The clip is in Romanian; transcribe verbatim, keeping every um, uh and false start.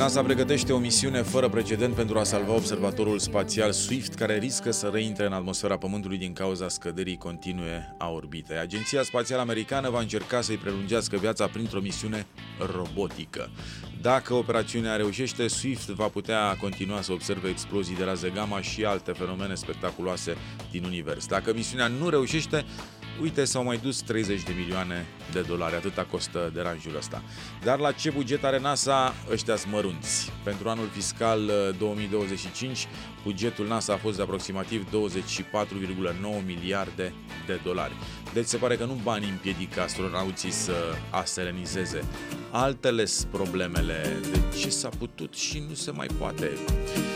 NASA pregătește o misiune fără precedent pentru a salva observatorul spațial Swift, care riscă să reintre în atmosfera Pământului din cauza scăderii continue a orbitei. Agenția Spațială Americană va încerca să-i prelungească viața printr-o misiune robotică. Dacă operațiunea reușește, Swift va putea continua să observe explozii de raze gamma și alte fenomene spectaculoase din univers. Dacă misiunea nu reușește, uite, s-au mai dus treizeci de milioane de dolari, atâta costă deranjul ăsta. Dar la ce buget are NASA, ăștia-s mărunți? Pentru anul fiscal două mii douăzeci și cinci, bugetul NASA a fost de aproximativ douăzeci și patru virgulă nouă miliarde de dolari. Deci se pare că nu banii împiedică astronauții să aselenizeze. Altele-s problemele. De ce s-a putut și nu se mai poate.